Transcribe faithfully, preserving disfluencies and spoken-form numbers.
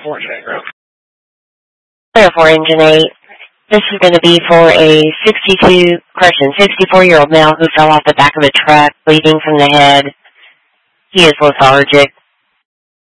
four check, right? Clear for engine eight. This is going to be for a sixty-two, correction, sixty-four-year-old male who fell off the back of a truck, bleeding from the head. He is lethargic.